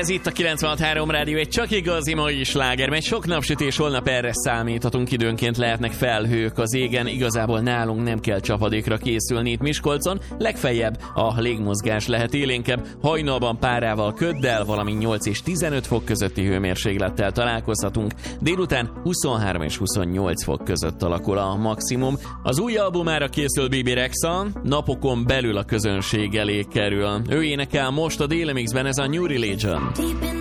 Ez itt a 96.3 Rádió, egy csak igazi mai sláger, mert sok napsütés, holnap erre számíthatunk, időnként lehetnek felhők az égen, igazából nálunk nem kell csapadékra készülni itt Miskolcon, legfeljebb a légmozgás lehet élénkebb, hajnalban párával, köddel, valamint 8 és 15 fok közötti hőmérséklettel találkozhatunk, délután 23 és 28 fok között alakul a maximum. Az új albumára készül Bibi Rexha, napokon belül a közönség elé kerül. Ő énekel most a Daily Mixben, ez a New Religion. Deep in